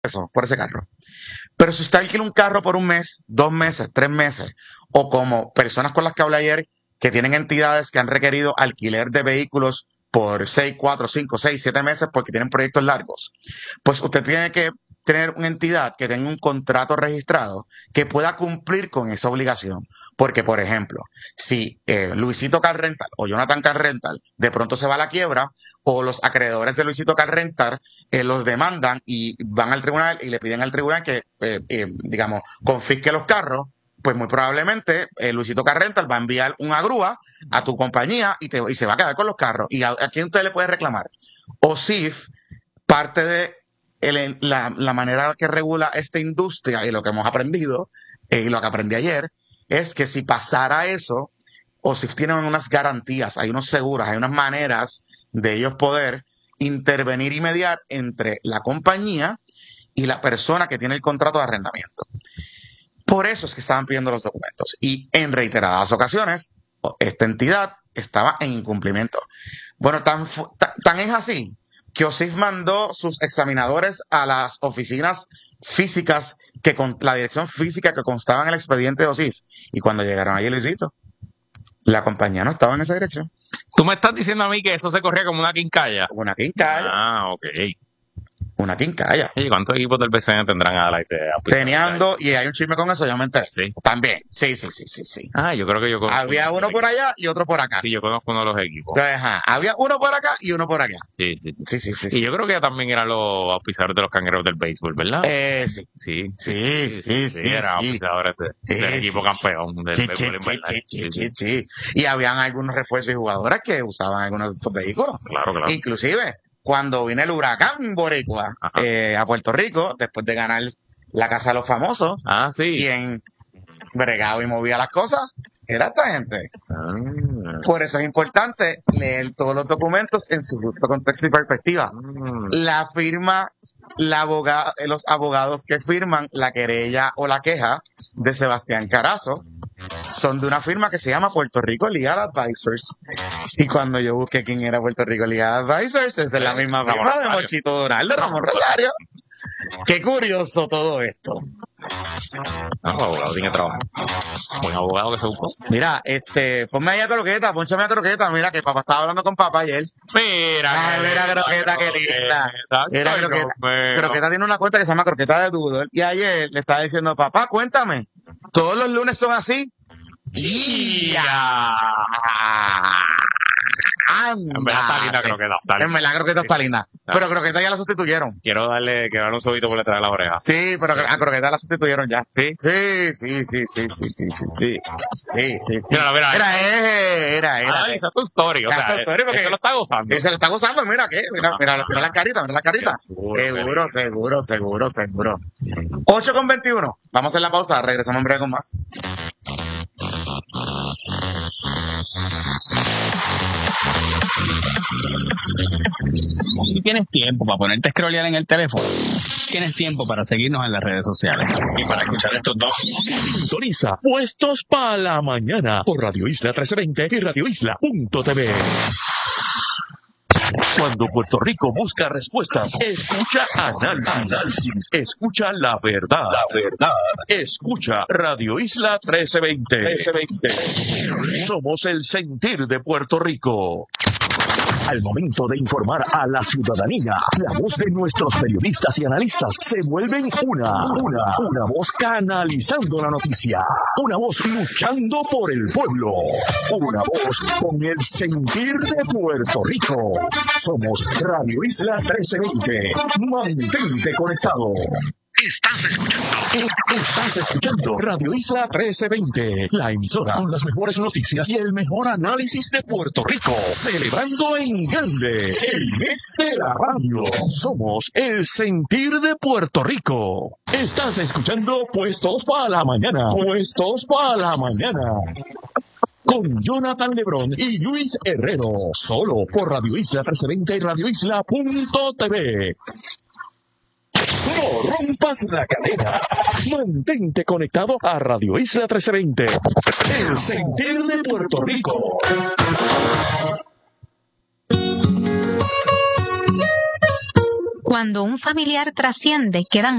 pesos por ese carro. Pero si usted alquila un carro por un mes, 2 meses, 3 meses, o como personas con las que hablé ayer, que tienen entidades que han requerido alquiler de vehículos por 6, 4, 5, 6, 7 meses porque tienen proyectos largos, pues usted tiene que tener una entidad que tenga un contrato registrado que pueda cumplir con esa obligación. Porque, por ejemplo, si Luisito Car Rental o Jonathan Car Rental de pronto se va a la quiebra, o los acreedores de Luisito Car Rental los demandan y van al tribunal y le piden al tribunal que, digamos, confisque los carros, pues muy probablemente Luisito Car Rental va a enviar una grúa a tu compañía y se va a quedar con los carros. ¿Y a quién usted le puede reclamar? OSIF, parte de la manera que regula esta industria y lo que hemos aprendido, y lo que aprendí ayer, es que si pasara eso, OSIF tiene unas garantías, hay unos seguros, hay unas maneras de ellos poder intervenir y mediar entre la compañía y la persona que tiene el contrato de arrendamiento. Por eso es que estaban pidiendo los documentos. Y en reiteradas ocasiones, esta entidad estaba en incumplimiento. Bueno, tan es así que OSIF mandó sus examinadores a las oficinas físicas, con la dirección física que constaba en el expediente de OSIF. Y cuando llegaron allí, Luisito, la compañía no estaba en esa dirección. Tú me estás diciendo a mí que eso se corría como una quincalla. Una quincalla. Ah, ok. Una quincalla. ¿Y cuántos equipos del BCN tendrán a la idea? Tenían dos, y hay un chisme con eso, ya me enteré. Sí. También. Sí. Ah, yo creo que yo conozco. Había uno por allá y otro por acá. Sí, yo conozco uno de los equipos. Ajá. Había uno por acá y uno por allá. Sí. Sí. Y yo creo que también eran los auspiciadores de los Cangrejeros del béisbol, ¿verdad? Sí. Eran auspiciadores del equipo campeón del béisbol invernal. Sí. Y habían algunos refuerzos y jugadores que usaban algunos de estos vehículos. Claro. Inclusive, cuando vino el huracán boricua a Puerto Rico, después de ganar la Casa de los Famosos, quien bregaba y movía las cosas era esta gente. Por eso es importante leer todos los documentos en su justo contexto y perspectiva. La firma, los abogados que firman la querella o la queja de Sebastián Carazo son de una firma que se llama Puerto Rico Legal Advisors. Y cuando yo busqué quién era Puerto Rico Legal Advisors, es de la misma firma de Mochito Donald, de Ramón Rosario. Qué curioso todo esto. Abogado tiene trabajo. Buen abogado que se buscó. Mira, ponme ahí a Croqueta, ponchame a Croqueta. Mira, que papá estaba hablando con papá ayer. Mira, Croqueta, qué linda. Mira, Croqueta tiene una cuenta que se llama Croqueta de Doodle. Y ayer le estaba diciendo, papá, cuéntame, ¿todos los lunes son así? ¡Ya! En verdad está linda Croqueta. En verdad Croqueta está linda. Pero Croqueta ya la sustituyeron. Quiero darle un sobito por detrás de la oreja. Sí, pero a Croqueta la sustituyeron ya. ¿Sí? Sí. Mira. Era. Esa es tu story. O sea, se lo está gozando. Se lo está gozando, mira la carita, Seguro. 8:21. Vamos a hacer la pausa, regresamos en breve con más. Si tienes tiempo para ponerte a scrollear en el teléfono, tienes tiempo para seguirnos en las redes sociales y para escuchar estos dos. Sintoniza Puestos para la Mañana por Radio Isla 1320 y radioisla.tv. Cuando Puerto Rico busca respuestas, escucha análisis, escucha la verdad, escucha Radio Isla 1320. Somos el sentir de Puerto Rico. Al momento de informar a la ciudadanía, la voz de nuestros periodistas y analistas se vuelven una voz canalizando la noticia, una voz luchando por el pueblo, una voz con el sentir de Puerto Rico. Somos Radio Isla 1320. Mantente conectado. Estás escuchando Radio Isla 1320, la emisora con las mejores noticias y el mejor análisis de Puerto Rico. Celebrando en grande el mes de la radio. Somos el sentir de Puerto Rico. Estás escuchando Puestos para la Mañana. Con Jonathan Lebrón y Luis Herrero. Solo por Radio Isla 1320 y radioisla.tv. No rompas la cadena. Mantente conectado a Radio Isla 1320. El sentir de Puerto Rico. Cuando un familiar trasciende, quedan